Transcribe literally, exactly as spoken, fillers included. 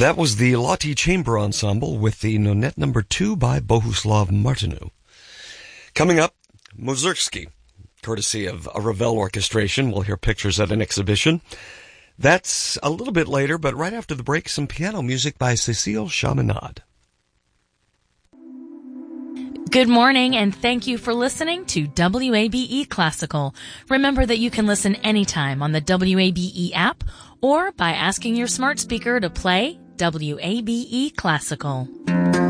That was the Lottie Chamber Ensemble with the Nonette number two by Bohuslav Martinu. Coming up, Mussorgsky, courtesy of a Ravel orchestration. We'll hear pictures at an exhibition. That's a little bit later, but right after the break, some piano music by Cécile Chaminade. Good morning, and thank you for listening to W A B E Classical. Remember that you can listen anytime on the W A B E app or by asking your smart speaker to play W A B E Classical.